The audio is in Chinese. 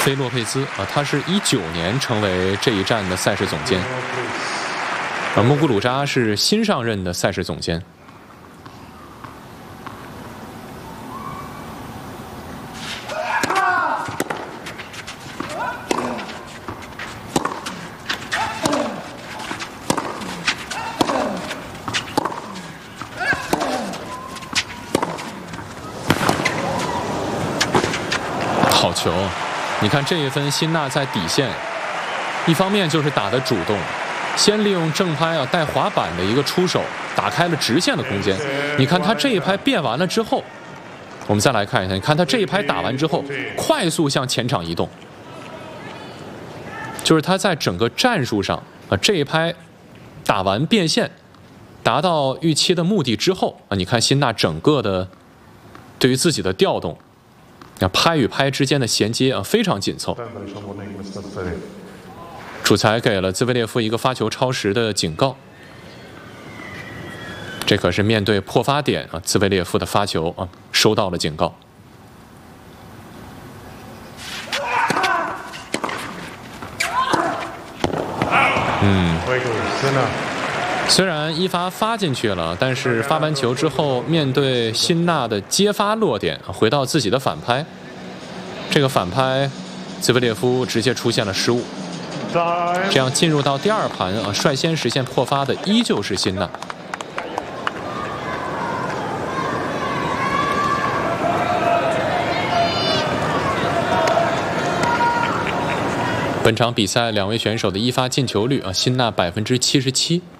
菲洛佩兹啊，他是19年成为这一站的赛事总监。穆古鲁扎是新上任的赛事总监。好球！你看这一分，辛纳在底线，一方面就是打得主动。先利用正拍啊带滑板的一个出手，打开了直线的空间。你看他这一拍变完了之后，我们再来看一下，你看他这一拍打完之后，快速向前场移动，就是他在整个战术上啊这一拍打完变线，达到预期的目的之后啊，你看辛纳整个的对于自己的调动，啊拍与拍之间的衔接啊非常紧凑。主裁给了兹维列夫一个发球超时的警告，这可是面对破发点啊，兹维列夫的发球啊收到了警告。虽然一发发进去了，但是发完球之后，面对辛纳的接发落点，回到自己的反拍，这个反拍，兹维列夫直接出现了失误。这样进入到第二盘啊，率先实现破发的依旧是辛纳。本场比赛两位选手的一发进球率啊，辛纳77%。